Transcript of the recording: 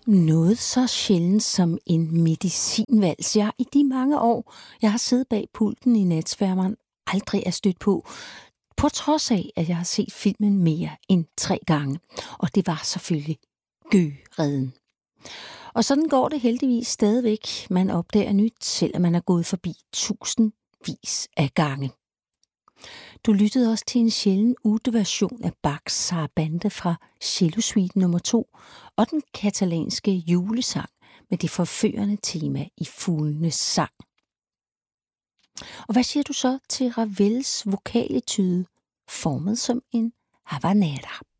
Noget så sjældent som en medicinvals, jeg i de mange år, jeg har siddet bag pulten i natsværmeren, aldrig er stødt på trods af, at jeg har set filmen mere end 3 gange. Og det var selvfølgelig Gø-redden. Og sådan går det heldigvis stadigvæk. Man opdager nyt, selvom man er gået forbi tusindvis af gange. Du lyttede også til en sjælden version af Bachs Sarabande fra Cello Suite nummer 2 og den katalanske julesang med det forførende tema i fuglenes sang. Og hvad siger du så til Ravels vokaletyde, formet som en havanera?